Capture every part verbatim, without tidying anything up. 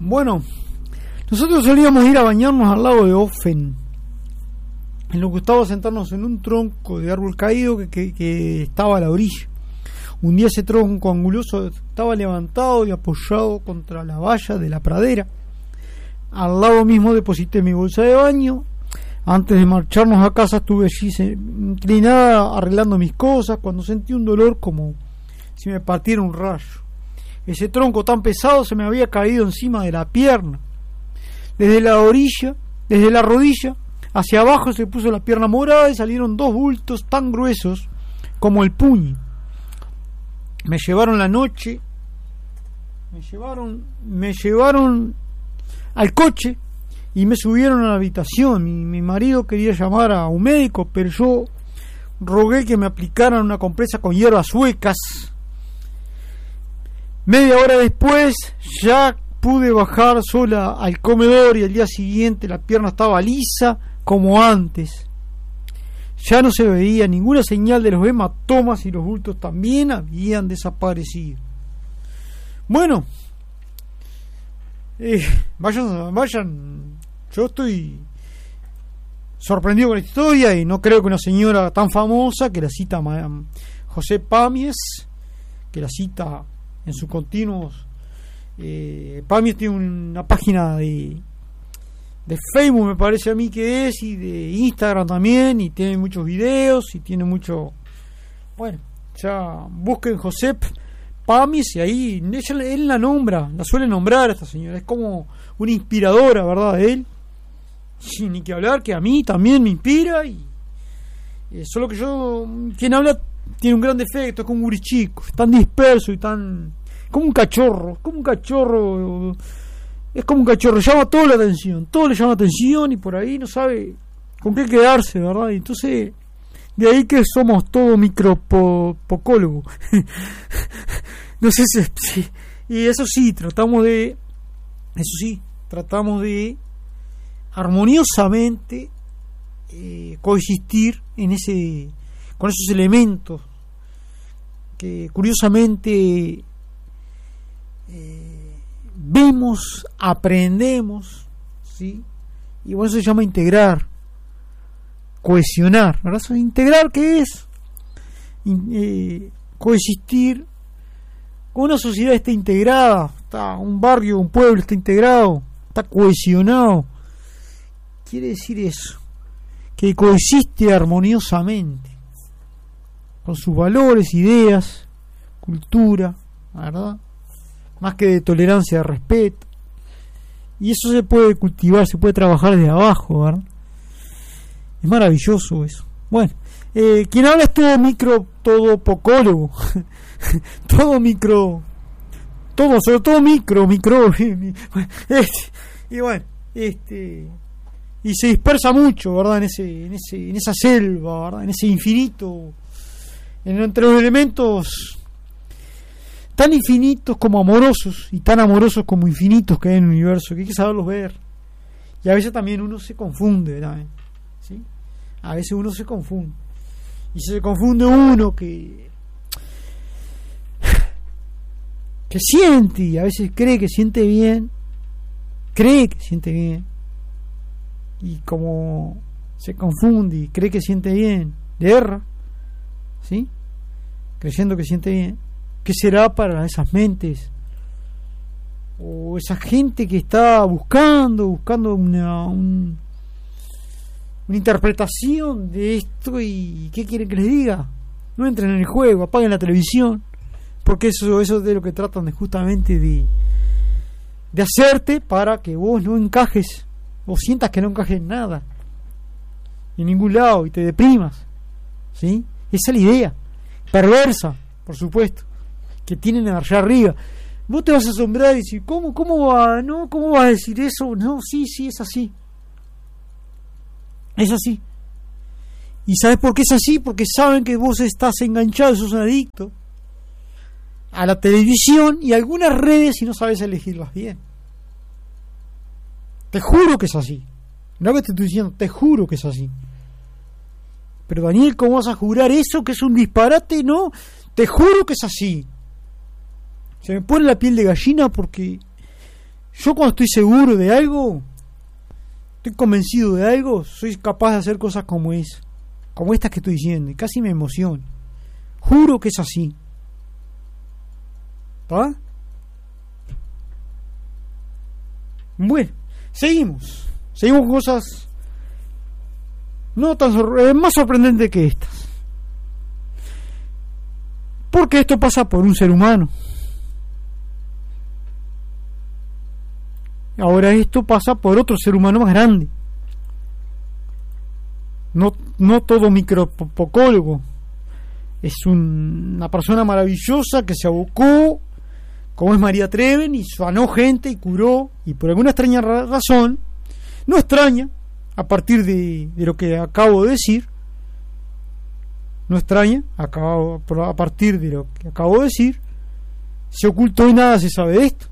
Bueno, nosotros solíamos ir a bañarnos al lago de Ofen. Y nos gustaba sentarnos en un tronco de árbol caído que, que, que estaba a la orilla. Un día ese tronco anguloso estaba levantado y apoyado contra la valla de la pradera. Al lado mismo deposité mi bolsa de baño. Antes de marcharnos a casa estuve allí inclinada arreglando mis cosas cuando sentí un dolor como si me partiera un rayo. Ese tronco tan pesado se me había caído encima de la pierna. Desde la orilla, desde la rodilla hacia abajo se puso la pierna morada y salieron dos bultos tan gruesos como el puño. Me llevaron la noche, me llevaron, me llevaron al coche y me subieron a la habitación. Mi, mi marido quería llamar a un médico, pero yo rogué que me aplicaran una compresa con hierbas suecas. Media hora después ya pude bajar sola al comedor y al día siguiente la pierna estaba lisa como antes. Ya no se veía ninguna señal de los hematomas y los bultos también habían desaparecido. Bueno, eh, vayan, vayan. Yo estoy sorprendido con la historia y no creo que una señora tan famosa que la cita José Pàmies, que la cita en sus continuos. Eh, Pàmies tiene una página de de Facebook, me parece a mí que es, y de Instagram también, y tiene muchos videos y tiene mucho. Bueno, ya busquen José Pàmies y ahí ella, él la nombra, la suele nombrar a esta señora, es como una inspiradora, ¿verdad? De él, sin ni que hablar, que a mí también me inspira, y eh, solo que yo, quien habla tiene un gran defecto, es como un guri chico, es tan disperso y tan como un cachorro, como un cachorro. Es como un cachorro, llama toda la atención, todo le llama atención y por ahí no sabe con qué quedarse, ¿verdad? Y entonces, de ahí que somos todos micropocólogos. No sé si, si. Y eso sí, tratamos de. Eso sí, tratamos de armoniosamente eh, coexistir en ese. Con esos elementos que curiosamente. Eh, vemos, aprendemos, ¿sí? Y bueno, eso se llama integrar, cohesionar, ¿verdad? Integrar, ¿qué es? In, eh, coexistir con una sociedad está integrada, está un barrio, un pueblo está integrado, está cohesionado. Quiere decir eso, que coexiste armoniosamente con sus valores, ideas, cultura, ¿verdad? Más que de tolerancia, de respeto. Y eso se puede cultivar, se puede trabajar desde abajo, ¿verdad? Es maravilloso eso. Bueno, eh, quien habla es todo micro, todo pocólogo. Todo micro, todo, sobre todo micro, micro. Y bueno, este, y se dispersa mucho, ¿verdad? En ese, en ese, en esa selva, ¿verdad? En ese infinito, en, entre los elementos tan infinitos como amorosos y tan amorosos como infinitos que hay en el universo, que hay que saberlos ver. Y a veces también uno se confunde, ¿verdad? ¿Sí? A veces uno se confunde. Y se confunde uno que que siente y a veces cree que siente bien, cree que siente bien, y como se confunde y cree que siente bien, le erra, ¿sí? Creyendo que siente bien. ¿Qué será para esas mentes o esa gente que está buscando, buscando una, un, una interpretación de esto? ¿Y qué quieren que les diga? No entren en el juego, apaguen la televisión, porque eso, eso es de lo que tratan de justamente de, de hacerte para que vos no encajes, vos sientas que no encajes en nada, en ningún lado, y te deprimas, ¿sí? Esa es la idea, perversa, por supuesto, que tienen allá arriba. Vos te vas a asombrar y decir, ¿cómo, cómo va? ¿No? ¿Cómo vas a decir eso? No, sí, sí, es así. Es así. ¿Y sabes por qué es así? Porque saben que vos estás enganchado, sos un adicto a la televisión y a algunas redes y no sabes elegirlas bien. Te juro que es así. No que te estoy diciendo, te juro que es así. Pero Daniel, ¿cómo vas a jurar eso? Que es un disparate, ¿no? Te juro que es así. Se me pone la piel de gallina porque Yo cuando estoy seguro de algo, estoy convencido de algo, soy capaz de hacer cosas como esa, como estas que estoy diciendo, y casi me emociona. Juro que es así. ¿Está? Bueno, seguimos. Seguimos con cosas no tan sor- más sorprendentes que estas. Porque esto pasa por un ser humano. Ahora esto pasa por otro ser humano más grande. No, no todo micropocólogo. Es un, una persona maravillosa que se abocó, como es María Treven, y sanó gente y curó, y por alguna extraña razón, no extraña, a partir de, de lo que acabo de decir, no extraña, acabo, a partir de lo que acabo de decir, se ocultó y nada se sabe de esto.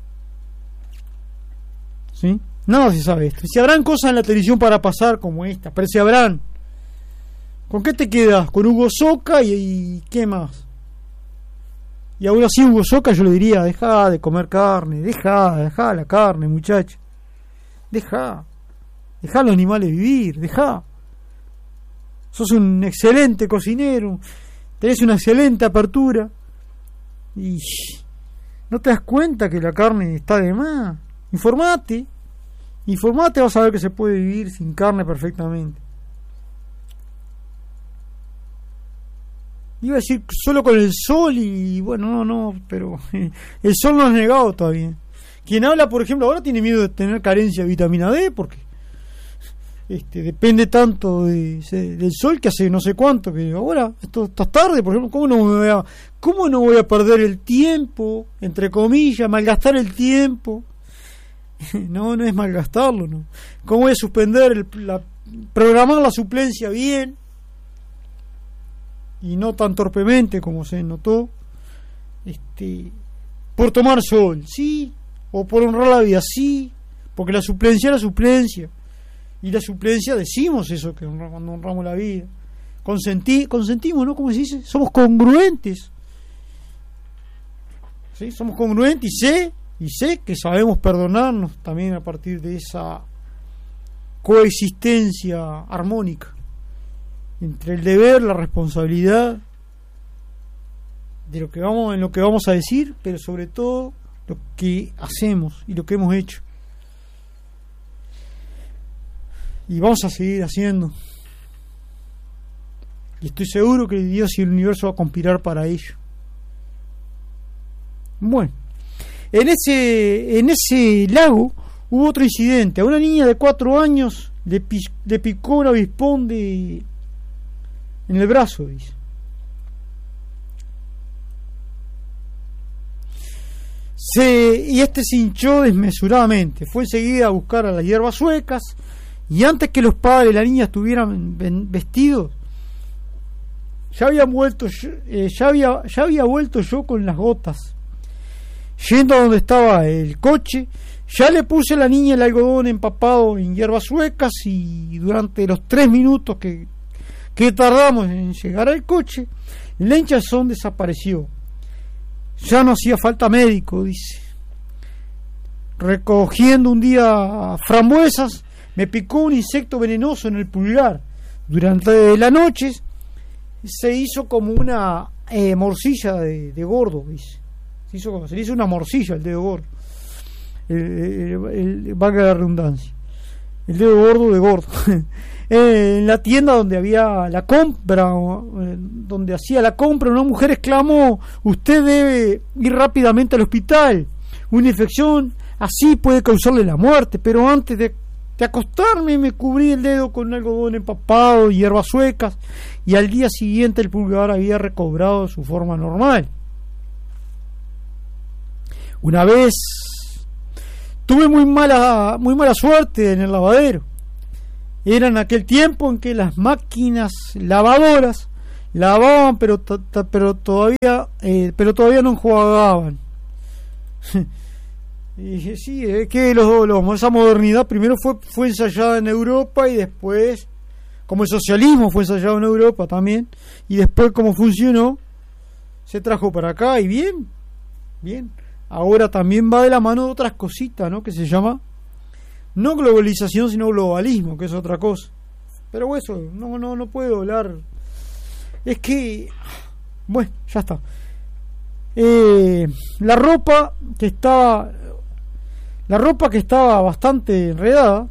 ¿Sí? Nada se sabe de esto. Si habrán cosas en la televisión para pasar como esta, pero si habrán. ¿Con qué te quedas? ¿Con Hugo Soca y, y qué más? Y ahora sí, Hugo Soca, yo le diría, deja de comer carne, deja, deja la carne, muchacho. Deja, deja a los animales vivir, deja. Sos un excelente cocinero, tenés una excelente apertura y no te das cuenta que la carne está de más. Informate, informate, vas a ver que se puede vivir sin carne perfectamente. Iba a decir solo con el sol y bueno, no, no, pero el sol no es negado todavía. Quien habla, por ejemplo, ahora tiene miedo de tener carencia de vitamina D porque este, depende tanto de, de, del sol que hace no sé cuánto, que ahora, esto está tarde, por ejemplo, ¿cómo no me voy a, cómo no voy a perder el tiempo, entre comillas, malgastar el tiempo? No, no es malgastarlo, ¿no? ¿Cómo voy a suspender, el, la, programar la suplencia bien? Y no tan torpemente como se notó, este, por tomar sol, sí, o por honrar la vida, sí, porque la suplencia es la suplencia, y la suplencia decimos eso, que honra, cuando honramos la vida, Consentí, consentimos, ¿no? ¿Cómo se dice? Somos congruentes, ¿sí? Somos congruentes y sé, y sé que sabemos perdonarnos también a partir de esa coexistencia armónica entre el deber, la responsabilidad de lo que vamos, en lo que vamos a decir, pero sobre todo lo que hacemos y lo que hemos hecho. Y vamos a seguir haciendo. Y estoy seguro que Dios y el universo va a conspirar para ello. Bueno, en ese, en ese lago hubo otro incidente. A una niña de cuatro años le, pi, le picó un avispón de en el brazo, dice. Se, y este se hinchó desmesuradamente. Fue enseguida a buscar a las hierbas suecas y antes que los padres de la niña estuvieran vestidos, ya había vuelto yo, eh, ya había ya había vuelto yo con las gotas, yendo a donde estaba el coche. Ya le puse a la niña el algodón empapado en hierbas suecas y durante los tres minutos que que tardamos en llegar al coche, la hinchazón desapareció. Ya no hacía falta médico, dice. Recogiendo un día frambuesas, me picó un insecto venenoso en el pulgar. Durante la noche se hizo como una eh, morcilla de, de gordo, dice. Se, hizo, se le hizo una morcilla al dedo gordo. El, el, el, el, valga la redundancia. El dedo gordo de gordo. En la tienda donde había la compra, donde hacía la compra, una mujer exclamó: usted debe ir rápidamente al hospital, una infección así puede causarle la muerte. Pero antes de, de acostarme me cubrí el dedo con un algodón empapado y hierbas suecas, y al día siguiente el pulgar había recobrado su forma normal. Una vez tuve muy mala, muy mala suerte en el lavadero. Era en aquel tiempo en que las máquinas lavadoras lavaban, pero t- t- pero todavía eh, pero todavía no enjuagaban. Y dije, sí, es que los, los, esa modernidad primero fue fue ensayada en Europa y después, como el socialismo fue ensayado en Europa también, y después como funcionó, se trajo para acá y bien, bien. ahora también va de la mano de otras cositas, ¿no? Que se llama no globalización, sino globalismo, que es otra cosa. Pero eso, no, no, no puedo hablar. Es que, bueno, ya está. Eh, la ropa que estaba, la ropa que estaba bastante enredada,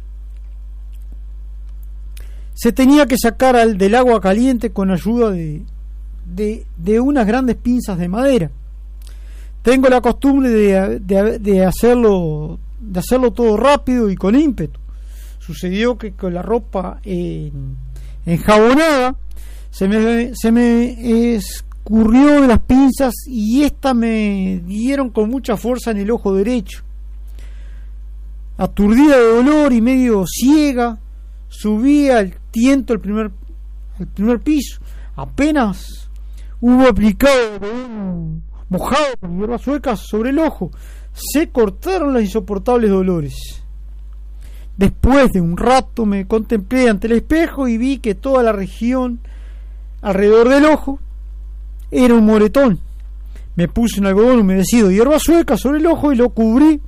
se tenía que sacar al, del agua caliente con ayuda de, de, de unas grandes pinzas de madera. Tengo la costumbre de, de, de hacerlo de hacerlo todo rápido y con ímpetu. Sucedió que con la ropa eh, enjabonada se me, se me escurrió de las pinzas y esta me dieron con mucha fuerza en el ojo derecho. Aturdida de dolor y medio ciega, subí al tiento al primer, al primer piso. Apenas hubo aplicado un mojado con hierbas suecas sobre el ojo, se cortaron los insoportables dolores. Después de un rato me contemplé ante el espejo y vi que toda la región alrededor del ojo era un moretón. Me puse un algodón humedecido de hierba sueca sobre el ojo y lo cubrí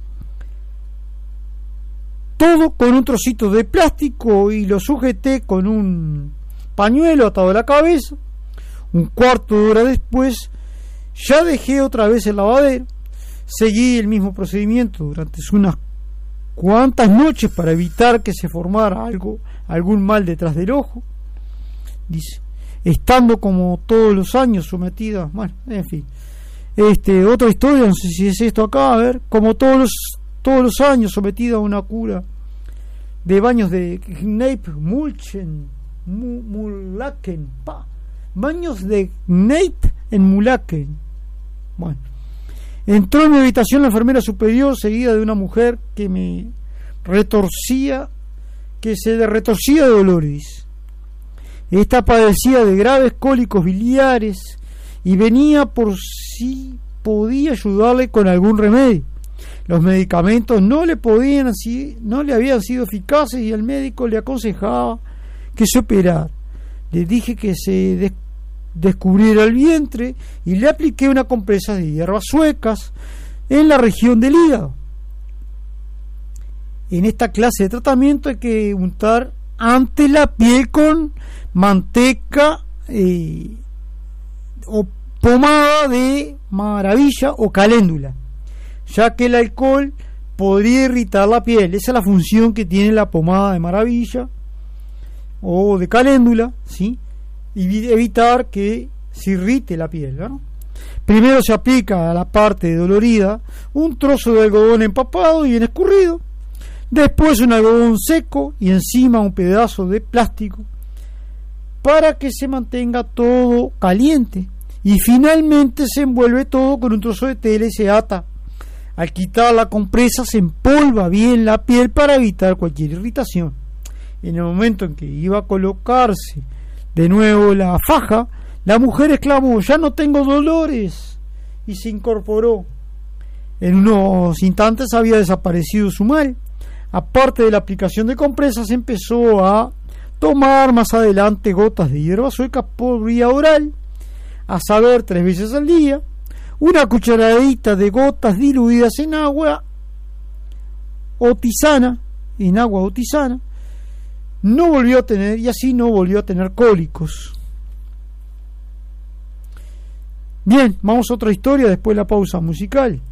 todo con un trocito de plástico y lo sujeté con un pañuelo atado a la cabeza. Un cuarto de hora después ya dejé otra vez el lavadero. Seguí el mismo procedimiento durante unas cuantas noches para evitar que se formara algo, algún mal detrás del ojo. Dice, estando como todos los años sometida, bueno, en fin, este, otra historia, no sé si es esto acá, a ver, como todos los todos los años sometida a una cura de baños de Kneip Mulchen Mulaken, pa, baños de Kneip en Mulaken. Bueno, entró en mi habitación la enfermera superior seguida de una mujer que me retorcía, que se retorcía de dolores. Esta padecía de graves cólicos biliares y venía por si podía ayudarle con algún remedio. Los medicamentos no le podían, no le habían sido eficaces y el médico le aconsejaba que se operara. Le dije que se des descubriera el vientre y le apliqué una compresa de hierbas suecas en la región del hígado. En esta clase de tratamiento hay que untar antes la piel con manteca eh, o pomada de maravilla o caléndula, ya que el alcohol podría irritar la piel. Esa es la función que tiene la pomada de maravilla o de caléndula, ¿sí? Y evitar que se irrite la piel, ¿no? Primero se aplica a la parte dolorida un trozo de algodón empapado y bien escurrido, después un algodón seco y encima un pedazo de plástico para que se mantenga todo caliente, y finalmente se envuelve todo con un trozo de tela y se ata. Al quitar la compresa se empolva bien la piel para evitar cualquier irritación. En el momento en que iba a colocarse de nuevo la faja, la mujer exclamó: "Ya no tengo dolores", y se incorporó. En unos instantes había desaparecido su mal. Aparte de la aplicación de compresas, empezó a tomar más adelante gotas de hierba sueca por vía oral, a saber, tres veces al día, una cucharadita de gotas diluidas en agua o tisana, en agua o tisana. No volvió a tener, y así no volvió a tener cólicos. Bien, vamos a otra historia después de la pausa musical.